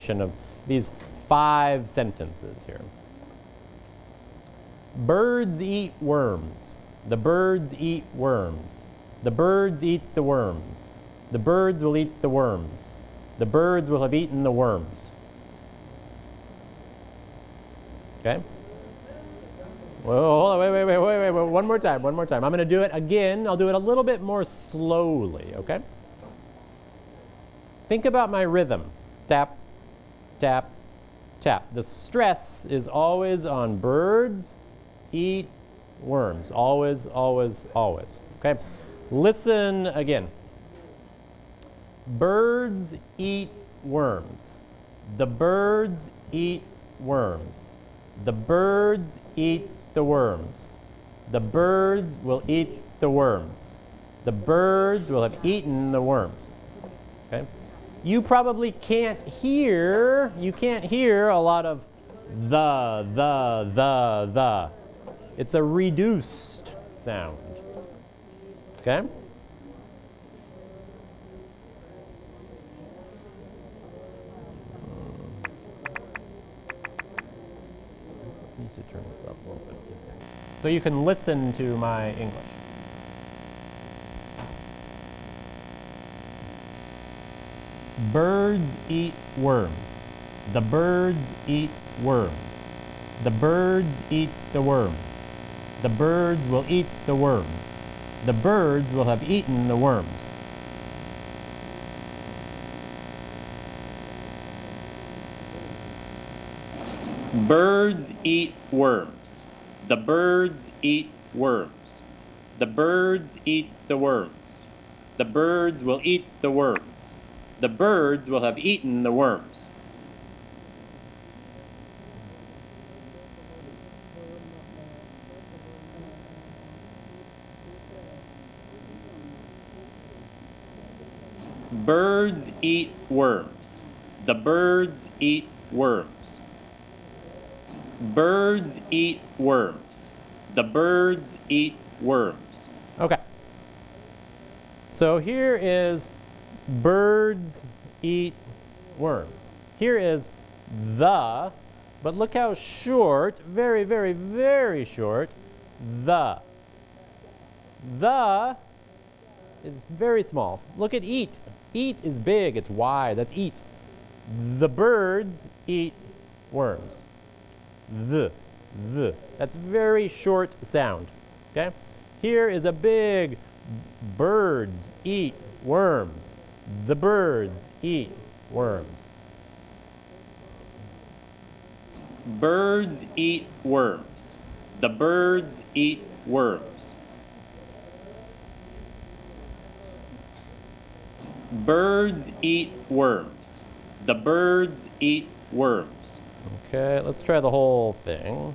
of these 5 sentences here. Birds eat worms. The birds eat worms. The birds eat the worms. The birds will eat the worms. The birds will have eaten the worms. Okay? Well, wait, one more time. I'm going to do it again. I'll do it a little bit more slowly, okay? Think about my rhythm. Tap, tap, tap. The stress is always on birds eat worms. Always, always, always. Okay? Listen again. Birds eat worms. The birds eat worms. The birds eat the worms. The birds will eat the worms. The birds will have eaten the worms. Okay? You probably can't hear a lot of the. It's a reduced sound. Okay? I need to turn this up a little bit. So you can listen to my English. Birds eat worms. The birds eat worms. The birds eat the worms. The birds will eat the worms. The birds will have eaten the worms. Birds eat worms. The birds eat worms. The birds eat the worms. The birds will eat the worms. The birds will have eaten the worms. Birds eat worms. The birds eat worms. Birds eat worms. The birds eat worms. Okay. So here is birds eat worms. Here is the, but look how short, very, very, very short, the. The is very small. Look at eat. Eat is big, it's wide, that's eat. The birds eat worms. The. That's very short sound, okay? Here is a big birds eat worms. The birds eat worms. Birds eat worms. The birds eat worms. Birds eat worms. The birds eat worms. Okay, let's try the whole thing.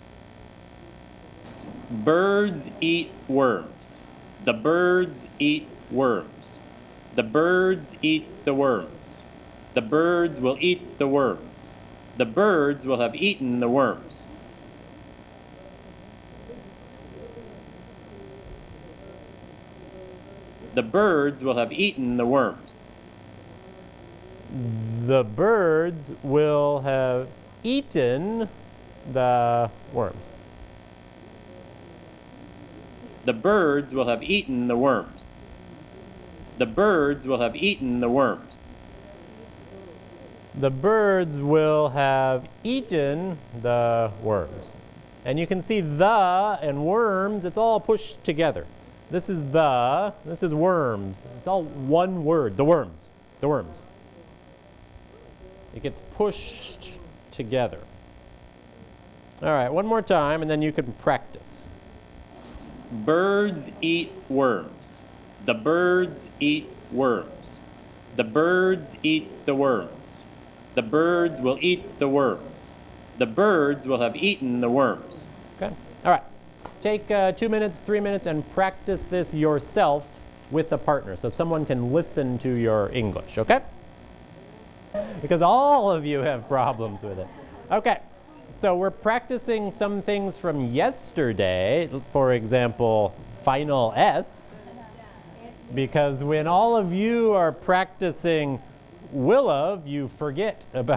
Birds eat worms. The birds eat worms. The birds eat the worms. The birds will eat the worms. The birds will have eaten the worms. The birds will have eaten the worms. The birds will have eaten the worms. The birds will have eaten the worms. The birds will have eaten the worms. The birds will have eaten the worms. And you can see the and worms, it's all pushed together. This is the, this is worms. It's all one word, the worms, the worms. It gets pushed together. All right, one more time and then you can practice. Birds eat worms. The birds eat worms. The birds eat the worms. The birds will eat the worms. The birds will have eaten the worms. Okay, all right. Take 2 minutes, 3 minutes, and practice this yourself with a partner so someone can listen to your English, okay? Because all of you have problems with it. Okay, so we're practicing some things from yesterday, for example, final S, because when all of you are practicing will of, you forget about